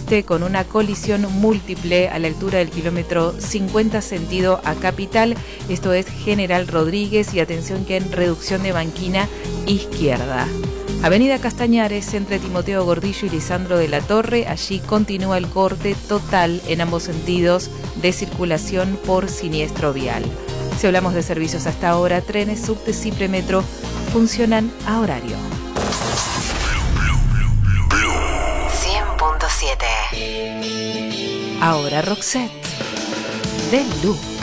Este con una colisión múltiple a la altura del kilómetro 50 sentido a Capital. Esto es General Rodríguez y atención que en reducción de banquina izquierda. Avenida Castañares entre Timoteo Gordillo y Lisandro de la Torre. Allí continúa el corte total en ambos sentidos de circulación por siniestro vial. Si hablamos de servicios hasta ahora, trenes, subtes y premetro funcionan a horario. 100.7. Ahora Roxette de Lu.